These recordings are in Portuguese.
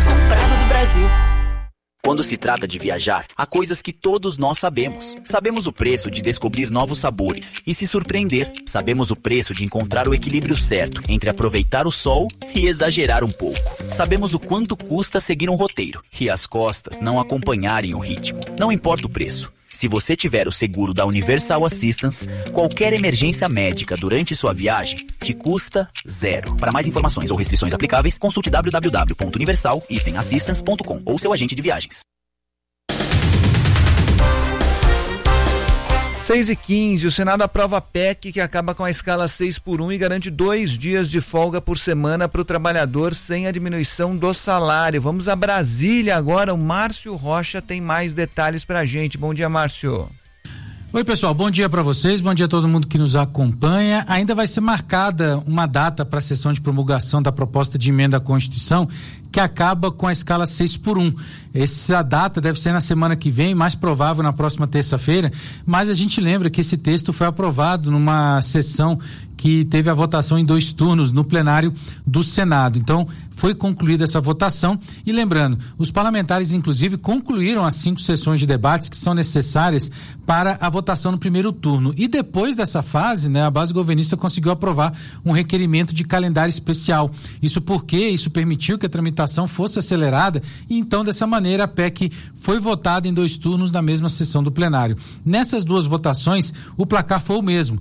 comprado do Brasil. Quando se trata de viajar, há coisas que todos nós sabemos. Sabemos o preço de descobrir novos sabores e se surpreender. Sabemos o preço de encontrar o equilíbrio certo entre aproveitar o sol e exagerar um pouco. Sabemos o quanto custa seguir um roteiro e as costas não acompanharem o ritmo. Não importa o preço. Se você tiver o seguro da Universal Assistance, qualquer emergência médica durante sua viagem te custa zero. Para mais informações ou restrições aplicáveis, consulte www.universal-assistance.com ou seu agente de viagens. 6h15, o Senado aprova a PEC que acaba com a escala 6x1 e garante 2 dias de folga por semana para o trabalhador sem a diminuição do salário. Vamos a Brasília agora, o Márcio Rocha tem mais detalhes pra gente. Bom dia, Márcio. Oi, pessoal, bom dia para vocês, bom dia a todo mundo que nos acompanha. Ainda vai ser marcada uma data para a sessão de promulgação da proposta de emenda à Constituição que acaba com a escala 6x1. Essa data deve ser na semana que vem, mais provável na próxima terça-feira, mas a gente lembra que esse texto foi aprovado numa sessão que teve a votação em 2 turnos no plenário do Senado. Então, foi concluída essa votação e lembrando, os parlamentares inclusive concluíram as 5 sessões de debates que são necessárias para a votação no primeiro turno. E depois dessa fase, a base governista conseguiu aprovar um requerimento de calendário especial. Isso permitiu que a tramitação fosse acelerada e então dessa maneira a PEC foi votada em 2 turnos na mesma sessão do plenário. Nessas 2 votações, o placar foi o mesmo.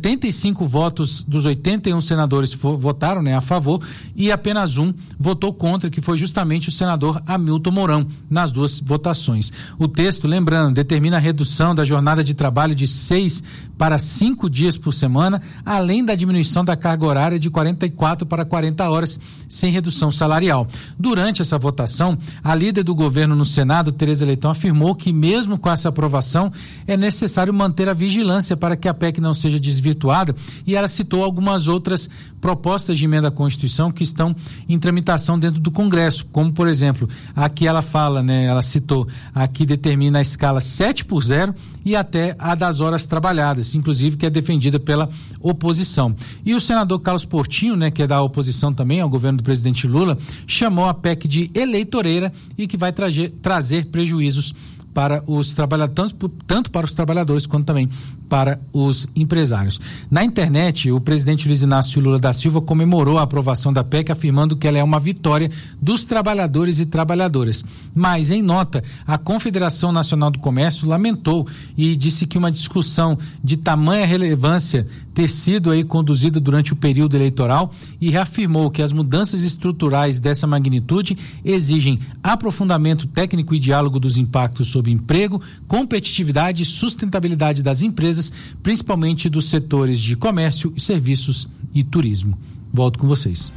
75 votos dos 81 senadores votaram a favor e apenas um votou contra, que foi justamente o senador Hamilton Mourão, nas 2 votações. O texto, lembrando, determina a redução da jornada de trabalho de 6 para 5 dias por semana, além da diminuição da carga horária de 44 para 40 horas, sem redução salarial. Durante essa votação, a líder do governo no Senado, Tereza Leitão, afirmou que mesmo com essa aprovação, é necessário manter a vigilância para que a PEC não seja desvirtuada e ela citou algumas outras propostas de emenda à Constituição que estão em tramitação dentro do Congresso, como por exemplo, aqui ela fala, ela citou, aqui determina a escala 7x0 e até a das horas trabalhadas, inclusive que é defendida pela oposição. E o senador Carlos Portinho, que é da oposição também ao governo do presidente Lula, chamou a PEC de eleitoreira e que vai trazer prejuízos para os trabalhadores, tanto para os trabalhadores quanto também para os empresários. Na internet, o presidente Luiz Inácio Lula da Silva comemorou a aprovação da PEC, afirmando que ela é uma vitória dos trabalhadores e trabalhadoras. Mas, em nota, a Confederação Nacional do Comércio lamentou e disse que uma discussão de tamanha relevância ter sido conduzida durante o período eleitoral e reafirmou que as mudanças estruturais dessa magnitude exigem aprofundamento técnico e diálogo dos impactos sobre emprego, competitividade e sustentabilidade das empresas, principalmente dos setores de comércio, serviços e turismo. Volto com vocês.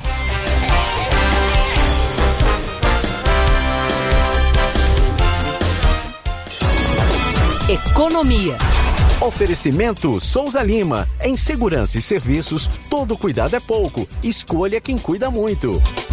Economia. Oferecimento Souza Lima. Em segurança e serviços, todo cuidado é pouco. Escolha quem cuida muito.